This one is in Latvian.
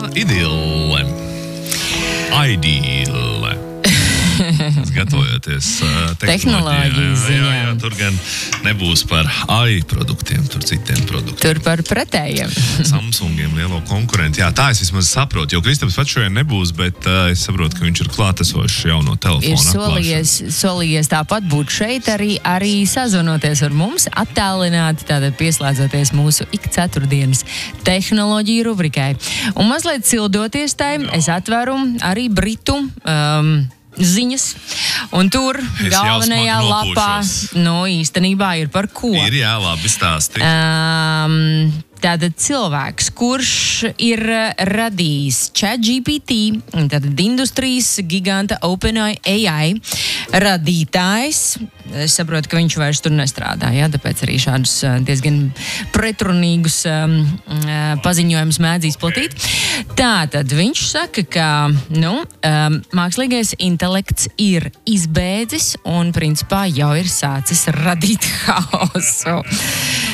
Idille. Ideale. Gatavojoties tehnoloģiju ziņā. Jā, tur gan nebūs par AI produktiem, tur citiem produktiem. Tur par pretējiem. Samsungiem lielo konkurentu. Jā, tā es vismaz saprotu, jo Kristaps pats šodien nebūs, bet es saprotu, ka viņš ir klātesošs jauno telefonu. Ir solījies tāpat būt šeit, arī sazvanoties ar mums, attālināti, tātad pieslēdzoties mūsu ik ceturtdienas tehnoloģiju rubrikai. Un mazliet sildoties tai, es atveru arī Britu ziņas, un tur galvenajā lapā, īstenībā ir par ko. Ir, jā, labi stāsti. Tātad cilvēks, kurš ir radījis ChatGPT, tātad industrijas giganta OpenAI radītājs. Es saprotu, ka viņš vairs tur nestrādā, jā, tāpēc arī šādus diezgan pretrunīgus paziņojumus mēdz izplatīt. Tātad viņš saka, ka mākslīgais intelekts ir izbēdzis un principā jau ir sācis radīt haosu.